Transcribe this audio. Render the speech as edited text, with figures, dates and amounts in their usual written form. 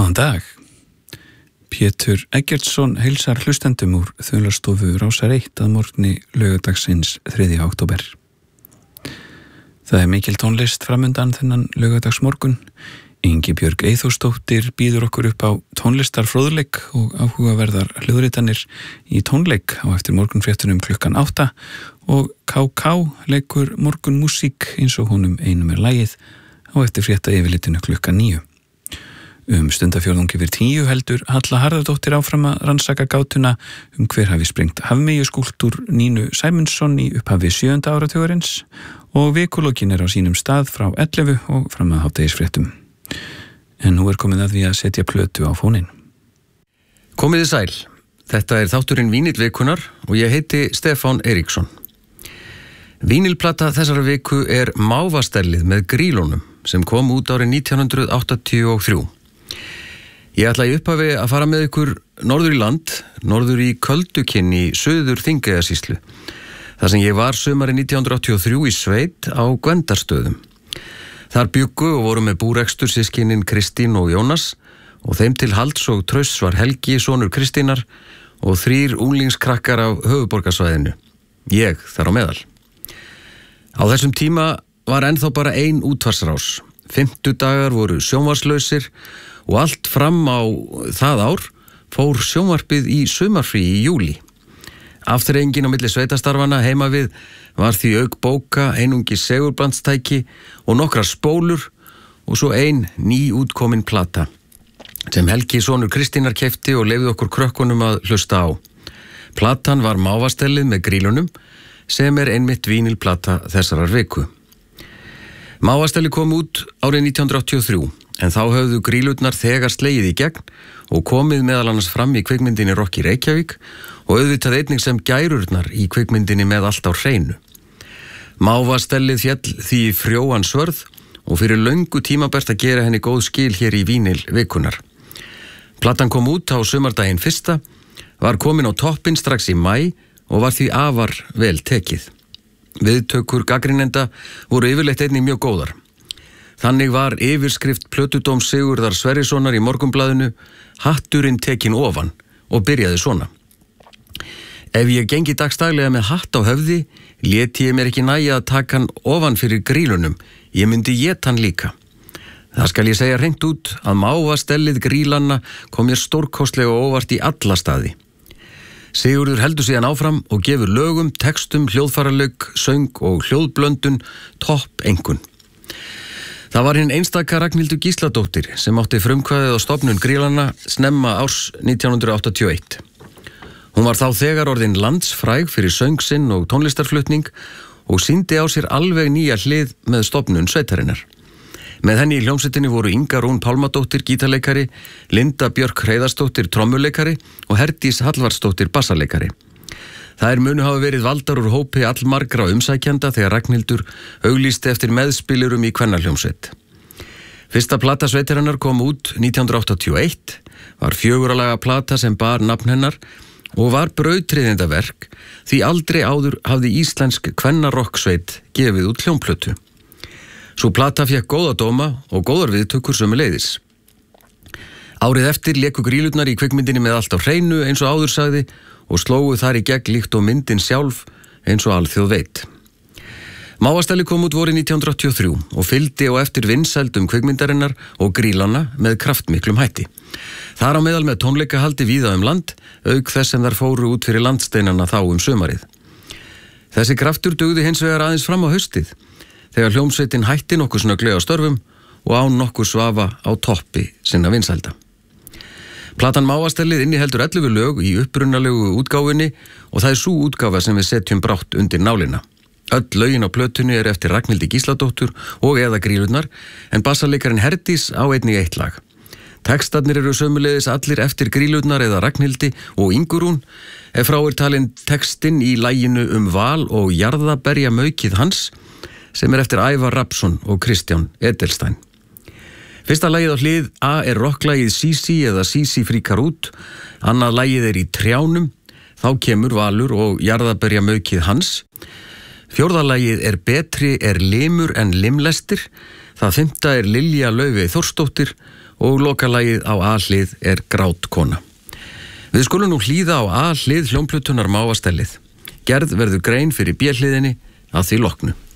Góðan dag. Pétur Eggertsson heilsar hlustendum úr Þjóðlastofu Rásar 1 að morgni laugardagsins 3. október. Það er mikil tónlist framundan þennan laugardagsmorgun. Ingibjörg Eyþórsdóttir býður okkur upp á tónlistarfróðleik og áhugaverðar hljóðritanir í tónleik á eftir morgunfréttunum klukkan 8 og KK leikur morgunmúsík eins og honum einum lagið á eftir frétta yfirlitinu klukkan 9. Stundafjórðung yfir 10 heldur Halla Harðardóttir áfram að rannsaka gátuna hver hafi sprengt hafmeyjuskúlptúr Nínu Sæmundsson í upphafi 7. áratugarins og vikulókin á sínum stað frá 11 og fram að hádegisfréttum. En nú komið að því að setja plötu á fóninn. Komiði sæl. Þetta þátturinn Vínilvikunar og ég heiti Stefán Eiríksson. Vínilplata þessara viku Mávastellið með Grílunum sem kom út árið 1983. Ég ætla í upphafi að fara með ykkur norður í land, norður í Köldukinn í Suður Þingeyjarsýslu, þar sem ég var sumarið 1983 í sveit á Gvendarstöðum. Þar bjuggu og voru með búrekstur systkinin Kristín og Jónas og þeim til halds og trausts var Helgi, sonur Kristínar og 3 unglingskrakkar af höfuðborgarsvæðinu. Ég þar á meðal. Á þessum tíma var ennþá bara ein útvarpsrás. 50 dagar voru sjónvarslausir og allt fram á það ár fór sjónvarpið í sumarfrí í júlí. Afþreyingin á milli sveitastarfana heima við var því auk bóka, einungis segulbandstæki og nokkrar spólur og svo ein nýútkomin plata sem Helgi, sonur Kristínar, keypti og leyfði okkur krökkunum að hlusta á. Platan var Mávastellið með Grílunum sem einmitt vínilplata þessarar viku. Mávastellið kom út árið 1983 en þá höfðu Grílurnar þegar slegið í gegn og komið meðal annars fram í kvikmyndinni Rocky Reykjavík og auðvitað einnig sem gærurnar í kvikmyndinni Með allt á hreinu. Mávastellið féll því í frjóan svörð og fyrir löngu tímabært að gera henni góð skil hér í Vínilvikunar. Platan kom út á sumardaginn 1., var komin á toppinn strax í maí og var því afar vel tekið. Viðtökur gagnrýnenda voru yfirleitt einnig mjög góðar. Þannig var yfirskrift plötudóms Sigurðar Sverrissonar í Morgunblaðinu Hatturinn tekinn ofan og byrjaði svona: Ef ég gengi dagstaglega með hatt á höfði, léti ég mér ekki nægja að taka hann ofan fyrir Grílunum, ég myndi éta hann líka. Það skal ég segja hreint út að Mávastellið Grílanna kom mér stórkostlega óvart í alla staði. Sigurður heldur síðan áfram og gefur lögum, textum, hljóðfaralauk, söng og hljóðblöndun topp einkunn. Það var hinn einstaka Ragnhildur Gísladóttir sem átti frumkvæðið á stofnun Grílanna snemma árs 1981. Hún var þá þegar orðin landsfræg fyrir söng sinn og tónlistarflutning og sýndi á sér alveg nýja hlið með stofnun sveitarinnar. Með henni í hljómsveitinni voru Inga Rún Pálmadóttir gítarleikari, Linda Björk Hreiðarsdóttir trommuleikari og Herdís Hallvarðsdóttir bassaleikari. Þær munu hafa verið valdar úr hópi allmargra umsækjanda þegar Ragnhildur auglýsti eftir meðspilurum í kvennahljómsveit. Fyrsta plata sveitarinnar kom út 1981, var 4 laga plata sem bar nafn hennar og var brautryðjendaverk því aldrei áður hafði íslensk kvennarokksveit gefið út hljómplötu. Sú plata fékk góða dóma og góðar viðtökur sömuleiðis. Árið eftir léku Grílurnar í kvikmyndinni Með allt á hreinu eins og áður sagði og slógu þar í gegn líkt og myndin sjálf eins og alþjóð veit. Mávastellið kom út vorið 1983 og fylgdi á eftir vinsældum kvikmyndarinnar og Grílanna með kraftmiklum hætti. Þar á meðal með tónleikahaldi víða land, auk þess sem þær fóru út fyrir landsteinana þá sumarið. Þessi kraftur dugði hins vegar aðeins fram á haustið, þegar hljómsveitin hætti nokkuð snögglega á störfum og án nokkuð svafa á toppi sinna vinsælda. Platan Mávastellið inniheldur 11 lög í upprunalegu útgáfunni og það sú útgáfa sem við setjum brátt undir nálina. Öll lögin á plötunni eftir Ragnhildi Gísladóttur og eða Grílurnar en bassaleikarin Herdís á einnig eitt lag. Textarnir eru sömuleiðis allir eftir Grílurnar eða Ragnhildi og Ingu Rún ef frá talinn textinn í laginu Val og jarðaberja maukið hans sem eftir Ævar Rafnsson og Kristján Edelstein. Fyrsta lagið á hlið A rocklagið Sisi eða Sisi fríkar út, annað lagið í Trjánum, þá kemur Valur og jarðaberja maukið hans. 4. lagið Betri limur en limlestir, það 5. Lilja Laufey Þórsdóttir og lokalagið á A-hlið er Grátkona. Við skulum nú hlýða á A-hlið hljómplötunar Mávastellið. Gerð verður grein fyrir B-hliðinni að því loknu.